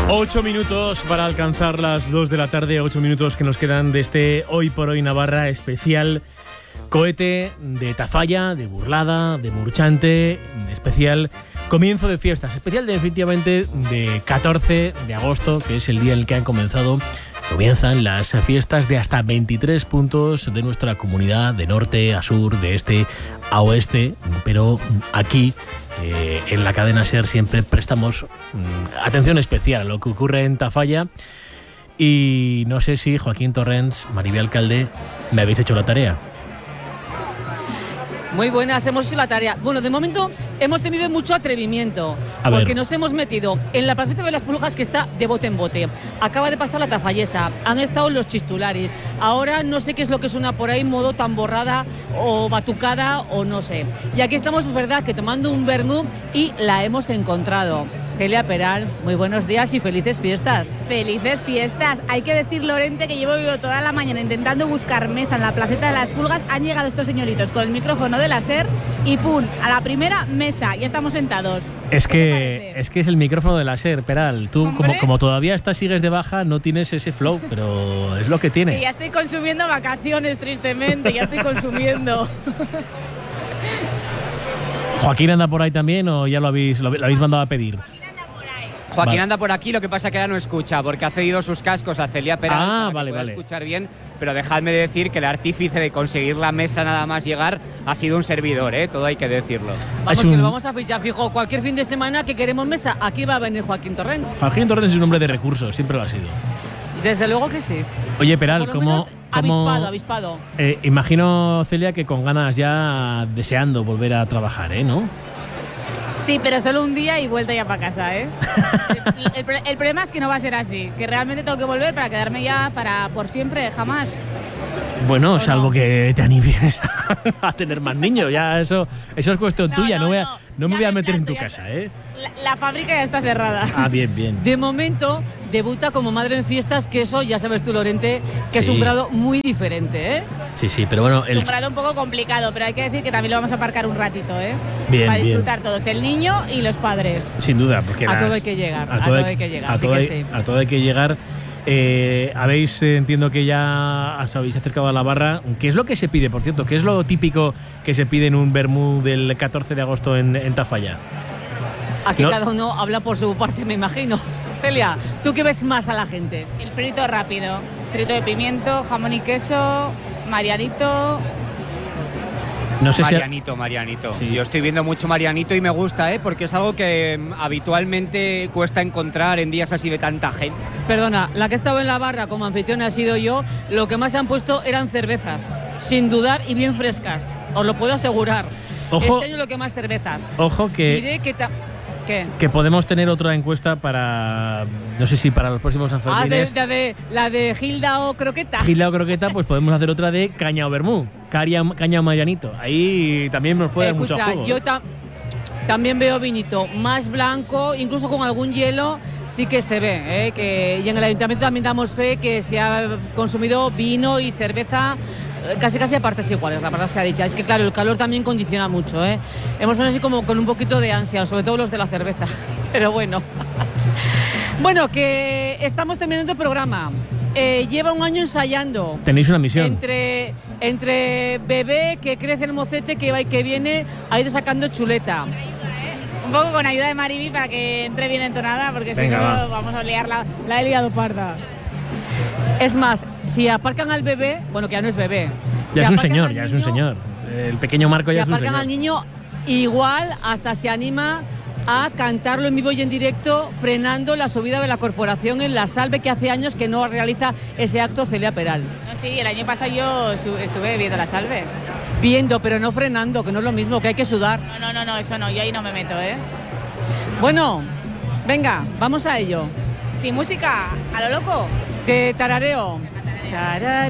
8 minutos para alcanzar las 2 de la tarde, 8 minutos que nos quedan de este Hoy por Hoy Navarra especial cohete de Tafalla, de Burlada, de Murchante, especial comienzo de fiestas, especial definitivamente de 14 de agosto, que es el día en el que comienzan las fiestas de hasta 23 puntos de nuestra comunidad, de norte a sur, de este a oeste, pero aquí en la cadena SER siempre prestamos atención especial a lo que ocurre en Tafalla. Y no sé si Joaquín Torrents, Maribel Alcalde, me habéis hecho la tarea. Muy buenas, hemos hecho la tarea. Bueno, de momento hemos tenido mucho atrevimiento, porque nos hemos metido en la placeta de las Pulgas, que está de bote en bote. Acaba de pasar la tafallesa, han estado los chistularis. Ahora no sé qué es lo que suena por ahí, modo tamborrada o batucada o no sé. Y aquí estamos, es verdad, que tomando un vermú y la hemos encontrado. Celia Peral, muy buenos días y felices fiestas. ¡Felices fiestas! Hay que decir, Lorente, que llevo toda la mañana intentando buscar mesa en la placeta de las Pulgas. Han llegado estos señoritos con el micrófono de la SER y ¡pum! A la primera mesa, ya estamos sentados. Es que es el micrófono de la SER, Peral. Tú, como todavía sigues de baja, no tienes ese flow, pero es lo que tiene. Que ya estoy consumiendo vacaciones, tristemente, ya estoy consumiendo. ¿Joaquín anda por ahí también o ya lo habéis mandado a pedir? Joaquín anda por aquí, lo que pasa que ahora no escucha, porque ha cedido sus cascos a Celia Peral para que pueda escuchar bien, pero dejadme decir que el artífice de conseguir la mesa nada más llegar ha sido un servidor, todo hay que decirlo. Vamos, que lo vamos a fichar fijo. Cualquier fin de semana que queremos mesa, aquí va a venir Joaquín Torrents. Joaquín Torrents es un hombre de recursos, siempre lo ha sido. Desde luego que sí. Oye, Peral, ¿cómo avispado. Imagino, Celia, que con ganas ya deseando volver a trabajar, ¿no? Sí, pero solo un día y vuelta ya para casa, ¿eh? el problema es que no va a ser así, que realmente tengo que volver para quedarme ya para por siempre, jamás. Bueno, salvo que te animes a tener más niños, ya eso es cuestión tuya, no me voy a meter en tu casa, ¿eh? La fábrica ya está cerrada. Ah, bien. De momento debuta como madre en fiestas, que eso ya sabes tú, Lorente, que es un grado muy diferente, ¿eh? Sí, pero bueno… Es un grado un poco complicado, pero hay que decir que también lo vamos a aparcar un ratito, ¿eh? Bien, para disfrutar todos, el niño y los padres. Sin duda, porque a todo hay que llegar, a todo hay que llegar. Entiendo que ya os habéis acercado a la barra. ¿Qué es lo que se pide, por cierto? ¿Qué es lo típico que se pide en un vermú del 14 de agosto en Tafalla? Aquí cada uno habla por su parte, me imagino. Celia, ¿tú qué ves más a la gente? El frito rápido, frito de pimiento, jamón y queso, marianito… No sé Marianito. Sí. Yo estoy viendo mucho Marianito y me gusta, porque es algo que habitualmente cuesta encontrar en días así de tanta gente. Perdona, la que estaba en la barra como anfitriona ha sido yo. Lo que más se han puesto eran cervezas, sin dudar, y bien frescas. Os lo puedo asegurar. Ojo, este año lo que más cervezas. Ojo que… Diré que ¿qué? Que podemos tener otra encuesta para… No sé si para los próximos Sanfermines… La de Gilda o Croqueta. Gilda o Croqueta, pues podemos hacer otra de caña o vermú. Caña o Marianito. Ahí también nos puede dar mucho juego. Yo también veo vinito más blanco, incluso con algún hielo, sí que se ve, y en el ayuntamiento también damos fe que se ha consumido vino y cerveza casi a partes iguales, la verdad se ha dicho. Es que claro, el calor también condiciona mucho, Hemos venido así como con un poquito de ansia, sobre todo los de la cerveza, pero bueno. Bueno, que estamos terminando el programa. Lleva un año ensayando. Tenéis una misión. Entre bebé, que crece el mocete, que va y que viene, ha ido sacando chuleta. Un poco con ayuda de Mariby para que entre bien entonada, porque si no vamos a liar la he liado parda. Es más, si aparcan al bebé, bueno, que ya no es bebé. Ya es un señor. El pequeño Marco ya es un señor. Si aparcan al niño, igual hasta se anima a cantarlo en vivo y en directo, frenando la subida de la corporación en la Salve, que hace años que no realiza ese acto Celia Peral. No, sí, el año pasado yo estuve viendo la Salve. Viendo, pero no frenando, que no es lo mismo, que hay que sudar. No, eso no, yo ahí no me meto, Bueno, venga, vamos a ello. Sin música, a lo loco. Te tarareo.